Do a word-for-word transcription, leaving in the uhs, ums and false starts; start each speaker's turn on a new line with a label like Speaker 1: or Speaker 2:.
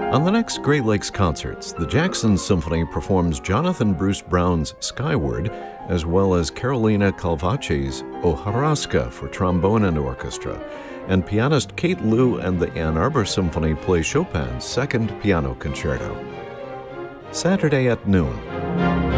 Speaker 1: On the next Great Lakes Concerts, the Jackson Symphony performs Jonathan Bruce Brown's Skyward, as well as Carolina Calvace's Hojarasca for trombone and orchestra, and pianist Kate Liu and the Ann Arbor Symphony play Chopin's Second Piano Concerto. Saturday at noon.